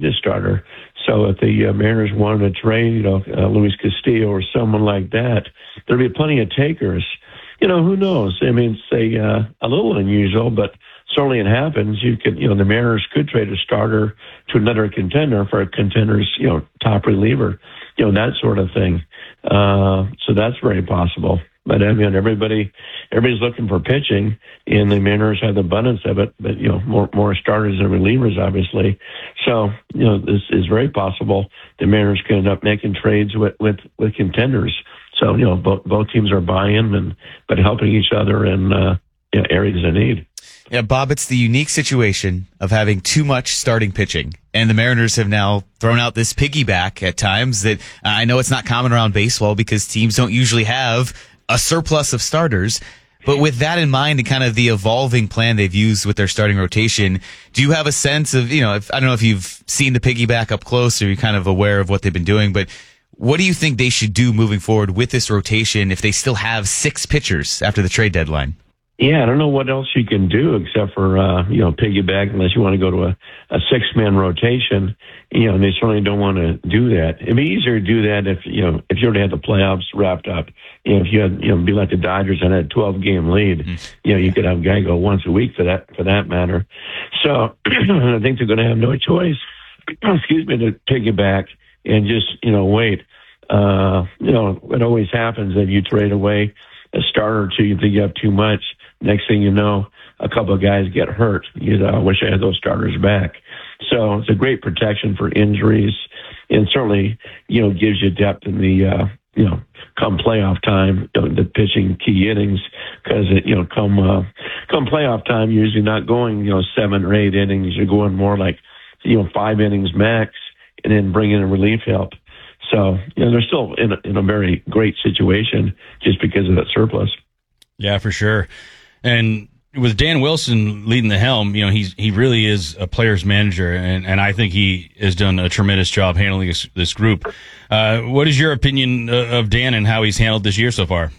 a starter. So if the Mariners wanted to trade, Luis Castillo or someone like that, there'd be plenty of takers. Who knows? I mean, it's a little unusual, but certainly it happens. The Mariners could trade a starter to another contender for a contender's, top reliever, that sort of thing. So that's very possible. But I mean, everybody's looking for pitching, and the Mariners have the abundance of it. But more starters than relievers, obviously. So this is very possible. The Mariners could end up making trades with contenders. So both teams are buying but helping each other in areas of need. Yeah, Bob, it's the unique situation of having too much starting pitching. And the Mariners have now thrown out this piggyback at times that I know it's not common around baseball because teams don't usually have a surplus of starters. But with that in mind and kind of the evolving plan they've used with their starting rotation, do you have a sense of, I don't know if you've seen the piggyback up close or you're kind of aware of what they've been doing, but what do you think they should do moving forward with this rotation if they still have 6 pitchers after the trade deadline? Yeah, I don't know what else you can do except for, piggyback unless you want to go to a 6-man rotation. And they certainly don't want to do that. It'd be easier to do that if you already had the playoffs wrapped up. If you had, be like the Dodgers and had a 12-game lead, you could have a guy go once a week for that matter. So I think they're going to have no choice, to piggyback and just, wait. What always happens if you trade away a starter or two, you think you have too much. Next thing you know, a couple of guys get hurt. I wish I had those starters back. So it's a great protection for injuries, and certainly, gives you depth in the, come playoff time, the pitching key innings, because come playoff time, you're usually not going, 7 or 8 innings. You're going more like, 5 innings max, and then bring in a relief help. So, they're still in a very great situation just because of that surplus. Yeah, for sure. And with Dan Wilson leading the helm, he really is a player's manager, and I think he has done a tremendous job handling this group. What is your opinion of Dan and how he's handled this year so far?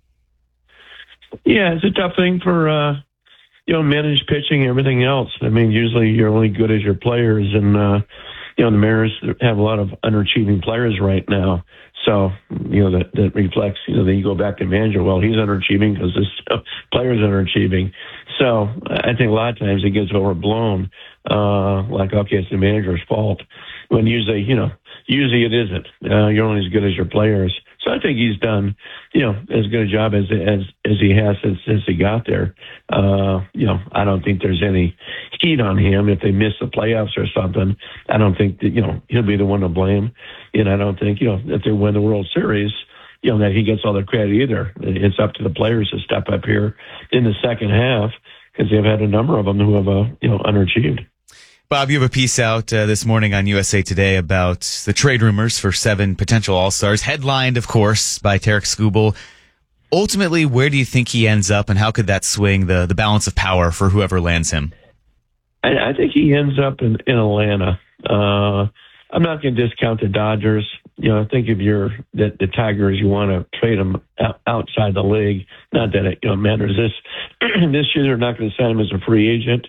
Yeah, it's a tough thing for, managed pitching and everything else. I mean, usually you're only good as your players, and, the Mariners have a lot of underachieving players right now. So, that reflects, then you go back to manager. Well, he's underachieving because this player's underachieving. So I think a lot of times it gets overblown. Okay, it's the manager's fault. When usually it isn't. You're only as good as your players. So I think he's done, as good a job as he has since he got there. I don't think there's any heat on him if they miss the playoffs or something. I don't think that, he'll be the one to blame. And I don't think, if they win the World Series, that he gets all the credit either. It's up to the players to step up here in the second half because they've had a number of them who have, underachieved. Bob, you have a piece out this morning on USA Today about the trade rumors for 7 potential All-Stars, headlined, of course, by Tarik Skubal. Ultimately, where do you think he ends up, and how could that swing the balance of power for whoever lands him? I think he ends up in Atlanta. I'm not going to discount the Dodgers. I think if you're the Tigers, you want to trade them outside the league. Not that it matters. This year, they're not going to sign him as a free agent.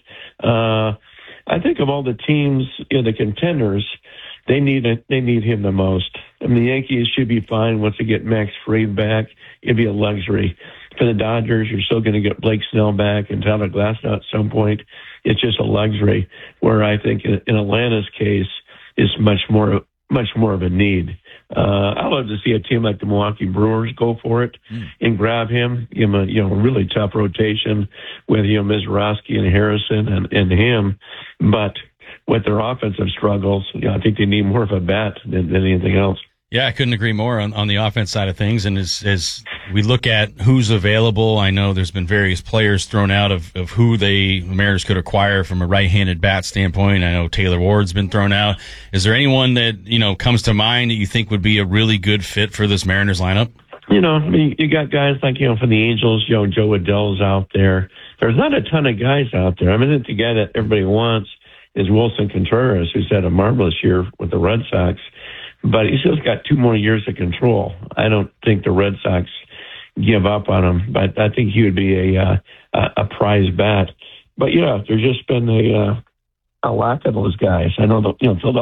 I think of all the teams, the contenders, they need him the most. I mean, the Yankees should be fine once they get Max Fried back. It'd be a luxury. For the Dodgers, you're still going to get Blake Snell back and Tyler Glasnow at some point. It's just a luxury. Where I think in Atlanta's case, is much more of a need. I'd love to see a team like the Milwaukee Brewers go for it and grab him. Give him a really tough rotation with Mizrachi and Harrison and him. But with their offensive struggles, I think they need more of a bat than anything else. Yeah, I couldn't agree more on the offense side of things. And as we look at who's available, I know there's been various players thrown out of who the Mariners could acquire from a right-handed bat standpoint. I know Taylor Ward's been thrown out. Is there anyone that, comes to mind that you think would be a really good fit for this Mariners lineup? You got guys like, for the Angels, Joe Adell's out there. There's not a ton of guys out there. I mean, the guy that everybody wants is Wilson Contreras, who's had a marvelous year with the Red Sox. But he's still got 2 more years of control. I don't think the Red Sox give up on him, but I think he would be a prize bat. But there's just been a lack of those guys. I know Philadelphia